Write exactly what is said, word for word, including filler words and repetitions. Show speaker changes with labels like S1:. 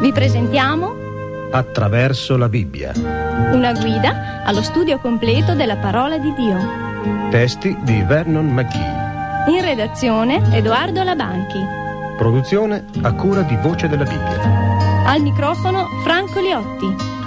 S1: Vi presentiamo
S2: Attraverso la Bibbia,
S1: una guida allo studio completo della parola di Dio.
S2: Testi di Vernon McGee.
S1: In redazione Edoardo Labanchi.
S2: Produzione a cura di Voce della Bibbia.
S1: Al microfono Franco Liotti.